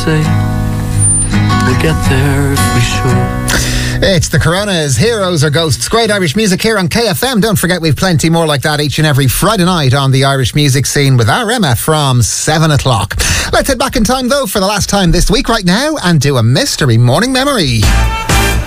say we'll get there if we should. It's the Coronas, Heroes or Ghosts. Great Irish music here on KFM. Don't forget we've plenty more like that each and every Friday night on the Irish music scene with our Emma from 7 o'clock. Let's head back in time though for the last time this week right now and do a mystery morning memory.